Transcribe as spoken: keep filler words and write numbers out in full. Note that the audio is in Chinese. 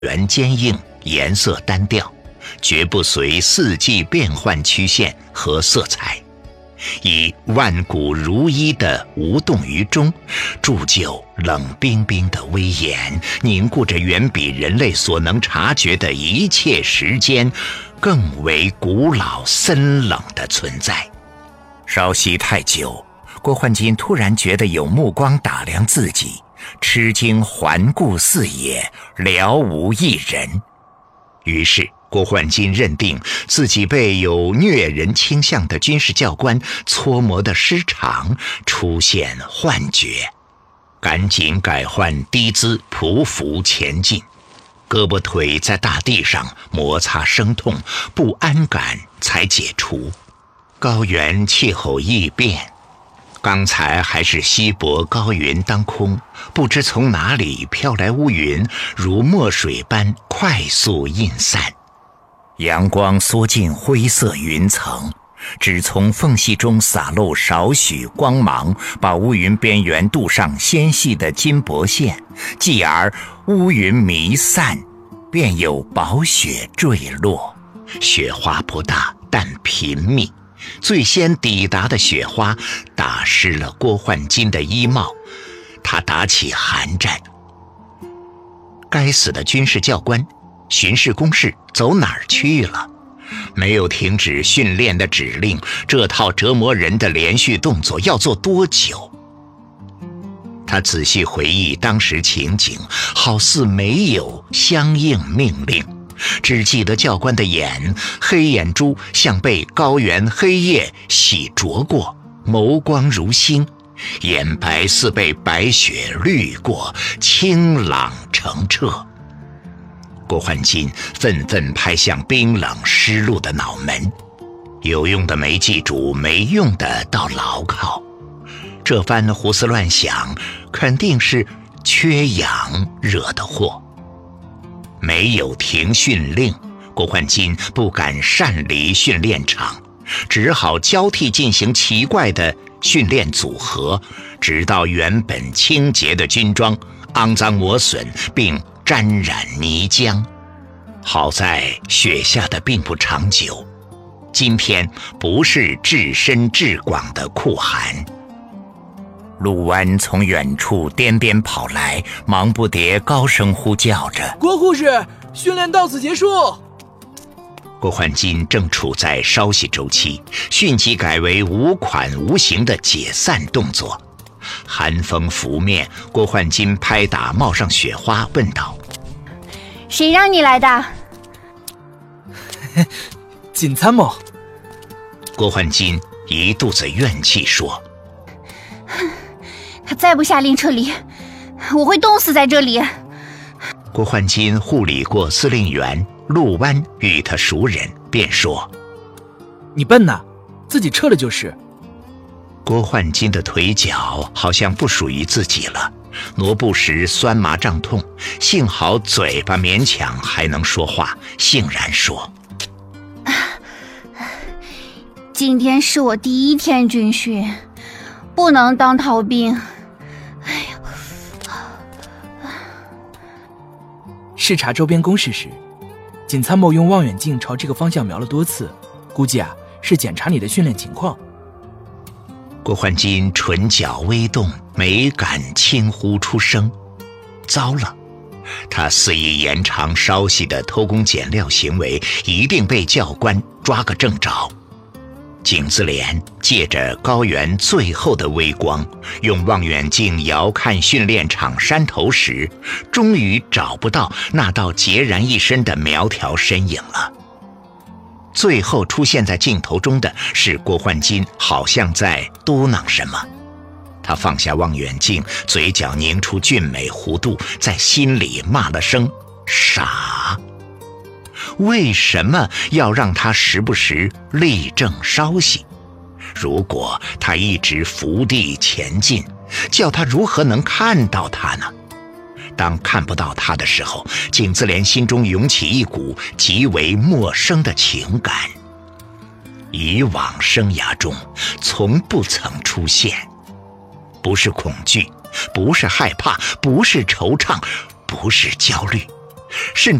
圆坚硬，颜色单调，绝不随四季变换曲线和色彩，以万古如一的无动于衷，铸就冷冰冰的威严，凝固着远比人类所能察觉的一切时间更为古老森冷的存在。稍息太久，郭焕金突然觉得有目光打量自己，吃惊环顾四野，了无一人。于是郭焕金认定自己被有虐人倾向的军事教官搓磨的失常，出现幻觉，赶紧改换低姿匍匐前进，胳膊腿在大地上摩擦生痛，不安感才解除。高原气候异变，刚才还是稀薄高云当空，不知从哪里飘来乌云，如墨水般快速印散。阳光缩进灰色云层，只从缝隙中洒漏少许光芒，把乌云边缘镀上纤细的金箔线，继而乌云弥散，便有薄雪坠落。雪花不大，但频密。最先抵达的雪花打湿了郭焕金的衣帽，他打起寒战。该死的军事教官，巡视公事走哪儿去了？没有停止训练的指令，这套折磨人的连续动作要做多久？他仔细回忆当时情景，好似没有相应命令，只记得教官的眼，黑眼珠像被高原黑夜洗濯过，眸光如星，眼白似被白雪滤过，清朗澄澈。郭焕金愤愤拍向冰冷湿漉的脑门，有用的没记住，没用的倒牢靠。这番胡思乱想，肯定是缺氧惹的祸。没有停训令，郭焕金不敢擅离训练场，只好交替进行奇怪的训练组合，直到原本清洁的军装肮脏磨损并沾染泥浆。好在雪下的并不长久，今天不是至深至广的酷寒。陆湾从远处颠颠跑来，忙不迭高声呼叫着： 郭护士，训练到此结束。 郭焕金正处在稍息周期，迅即改为无款无形的解散动作。寒风拂面，郭焕金拍打帽上雪花，问道： 谁让你来的？ 锦参谋。 郭焕金一肚子怨气说： 他再不下令撤离，我会冻死在这里。 郭焕金护理过司令员陆湾，与他熟人，便说： 你笨呐，自己撤了就是。 郭焕金的腿脚好像不属于自己了，挪步时酸麻胀痛，幸好嘴巴勉强还能说话，悻然说： 今天是我第一天军训，不能当逃兵。哎呀！ 视察周边工事时，锦参谋用望远镜朝这个方向瞄了多次，估计啊是检查你的训练情况。 郭焕金唇角微动，没敢轻呼出声。糟了，他肆意延长稍息的偷工减料行为，一定被教官抓个正着。景自怜借着高原最后的微光，用望远镜遥看训练场山头时，终于找不到那道孑然一身的苗条身影了。最后出现在镜头中的是郭焕金，好像在嘟囔什么。他放下望远镜，嘴角凝出俊美弧度，在心里骂了声傻。为什么要让他时不时立正稍息？如果他一直伏地前进，叫他如何能看到他呢？当看不到他的时候，景自怜心中涌起一股极为陌生的情感，以往生涯中从不曾出现。不是恐惧，不是害怕，不是惆怅，不是焦虑， 甚至